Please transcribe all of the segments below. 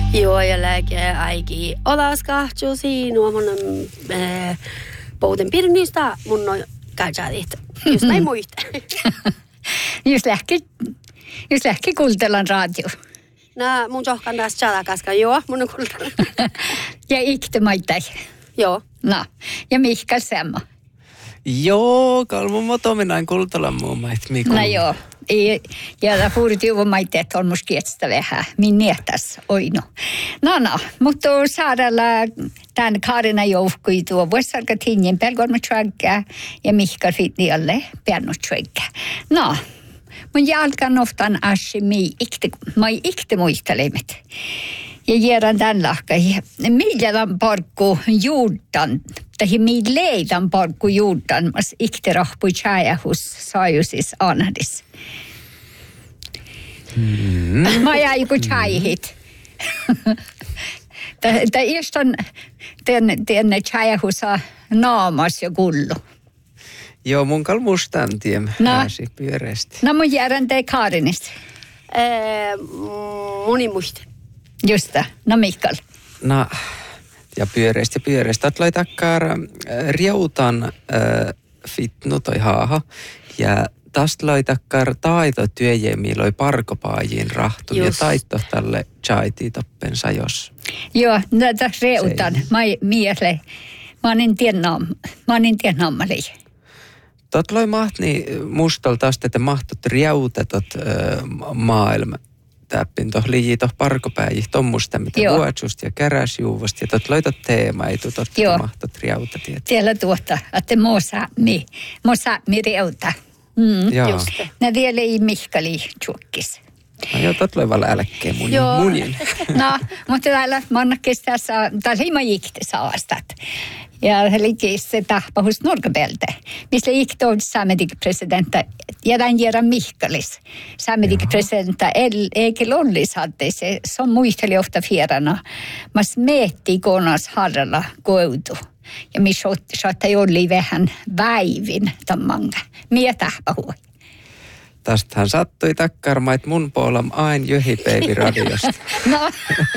Joo, ja lääke aiki olaskahtuu sinua mun pouten pirnistä mun on kajalit. Just näin muista. Just lähki kuultellaan radio. Nää mun johkan taas tjadakaska, joo, mun on kuultellaan. Ja ikte maitai. Joo. No, ja Mihkal Semmo. Joo, kalmun motominaan kuultellaan muun maita. No joo. Ja da puhuit juuri maita, että on musta kietstä vähän. Minä tässä oinu. No, mutta saadalla tämän Kaarina joukkuja tuo vuosarka tinnin pelgolma tjagga ja Mihkal fitni alle pärnu tjagga. No, mun jalkan oftan assi mai ikte muistelemet. Ja järän tämän lahka. Miljan parkku juurtan, tai milleidan parkku juurtan, mas ikte rahpui tjäjähus saajusis anadis. Mä jäi kun tjäjihit. Tämä iestän tänne tjäjähusa naamas ja kullu. Joo, mun kalmustan tiem pääsi pyöreästi. No mun järän tei Kaarinista. Moni muista. Justa, no Mihkal. No, ja pyöreästi. Loi takkar riautan fitnu toi haaha. Ja tästä loi takkar taito työjemi loi parkopaajin rahtun. Ja taito tälle chaiti toppensa jos. Joo, no tässä riautan. Mä onin tiennaamali. Tot loi mahtni mustol tästä, että mahtut riautetot maailma. Täppin toh liiji toh parkopäijih tommusta, mitä vuotsust ja käräsjuuvasta. Ja tot loitot teema, ei tu totta mahtot riauta tietää. Siellä tuota, että mo saami riauta. Just. No vielä ei Mihkali tjukkis. No joo, tot loi vala älkkeen munin. No, mutta täällä monnakis tässä, täällä ei mä ikti saastat. Ja liikis se tahpahus nurkapelte. Missä ikti on saamedikin presidentta, ja tämän järän Mihkalis. Saamedikin presidentta eikä lollis hatte, se on muisteli ofta fierana. Mas meetti konas harralla koutu. Ja mi saattoi olla vähän väivin tammanga. Mie tahpahui. Tästähän sattui takkarma, että mun puolam aina jöhipäivi radiosta. No.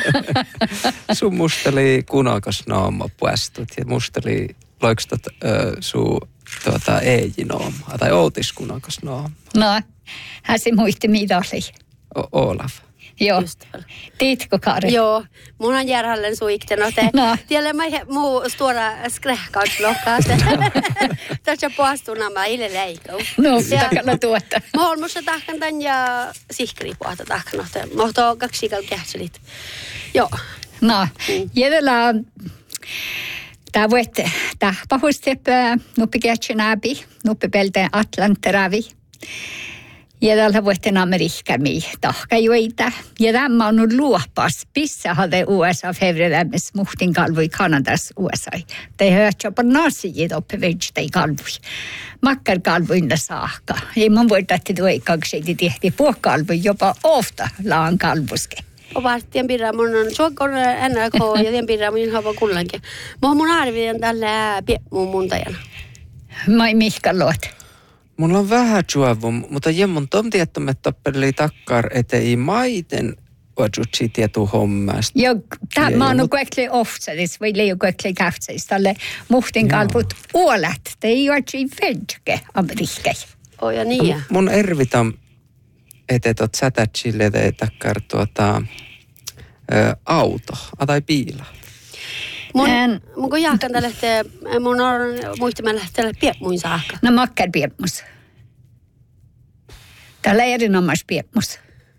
Sun musteli kunakas naama puestut ja musteli loikstot suu eijinooma tai outis kunakas naama. No, hän se muisti mitä oli. Olaf. Joo. Tiitkö Kari? Joo, mun on järhallen suikten. No. Tiedän mä muu stora skrähkautslokkaat. Tässä puastuna mä ille leikau. No, takana tuota. Mä oon musta tahkan tän ja sihkri puhata tahkan. Mä oon 2 kähtselit. Joo. No, jädellä tää voitte tahpahusteppää nuppi kähtsenäbi, nuppi pelteen Atlanteravi. Ja täällä voitte Amerikkami tahkajoita. Ja tämä on ollut luopas. Pissa hade USA fevrelämmes muhtin kalvui Kanadas USA. Te hört jopa nasijit oppe vedstei kalvui. Makkar kalvuinna saakka. Ei mun voida, että tuo ei kaksi tehti puokalvui jopa ofta laan kalvuske. Ovartien pidä mun on suokon NRK ja tien pidä mun hava kullankin. Mun arvien tällä mun muntajana. Mai Mihkal luot. Mulla on vähän juovu, mutta jemmun tom tiettomme tappeli takkar, ettei maiten otsutsi tietu hommasta. Joo, tämä on kuitenkin oftsadis, vai leiju kuitenkin kähtsäis. Tälle muhtin kalput uolat, te ei juotsi vedke amerikkai. Ja niin. Mun ervitam, että tot sätätsille te takkar auto, tai piila. Mun kun jahkan tälle, mun on muistamaan lähteä piepmuin saakka. No makkar piepmus. Täällä erinomais piepmus.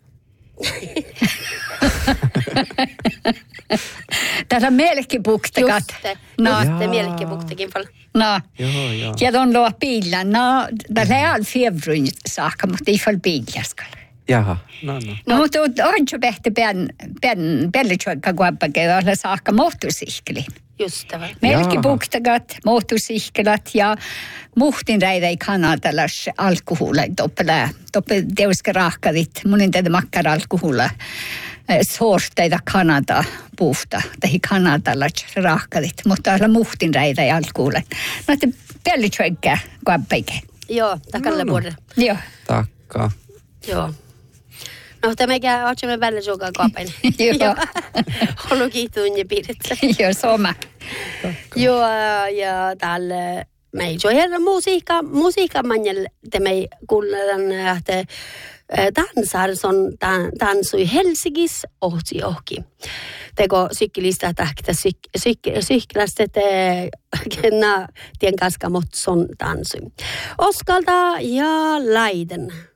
Täällä on mielikipuktekat. Just det, mielikipuktekin paljon. No, joo. Ja de luo bilen. No, täällä ei ole fiebrun saakka, mutta ei fall biljaskal. Jaha, no. No, mutta on jo behti pelletjuokka kuoppakin, olla saakka moottorsihkelin. Just det. Melkipuktakat, moottorsihkelat ja muhtinräidä Kanadalas alkohola. Toppe teuska rahkavit, munin tätä makkar alkohola. Sorteita Kanada puhta, tai Kanadalas rahkavit, mutta olla muhtinräidä ja alkohola. No, että pelletjuokka kuoppakin. Joo, takalle vuodelle. Joo. Takka. Joo. No, tämä otsemme välillä suokaa kaapain. Joo. On kiihtuun piirrettä. Joo, sama. Joo, ja täällä me ei ole musiikka manjel, te me kuullaan, että Tansars on tansui Helsingissä ohti. Teko sykkilistä tähtä sykkilästä te kenna tien kanssa mot son tansui. Oskalta ja Laiden.